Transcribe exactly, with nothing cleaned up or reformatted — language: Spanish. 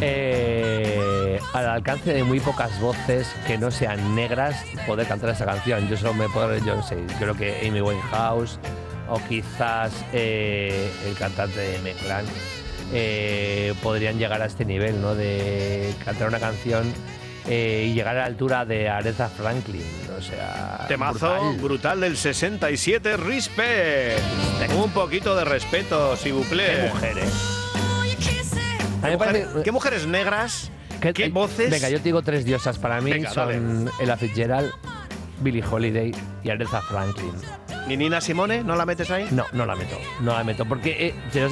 eh, al alcance de muy pocas voces que no sean negras poder cantar esa canción. Yo solo me puedo, yo no sé, yo creo que Amy Winehouse o quizás eh, el cantante de M-Clan eh, podrían llegar a este nivel, ¿no? De cantar una canción eh, y llegar a la altura de Aretha Franklin. O sea, temazo brutal, brutal del sesenta y siete, Respect. Un poquito de respeto, si vous plaît. Qué mujer, ¿eh? ¿Qué, mujer, parece... ¿Qué mujeres negras? ¿Qué, ¿Qué voces? Venga, yo te digo tres diosas para mí. Venga, son dale. Ella Fitzgerald, Billie Holiday y Aretha Franklin. ¿Y Nina Simone? ¿No la metes ahí? No, no la meto. No la meto porque... Eh,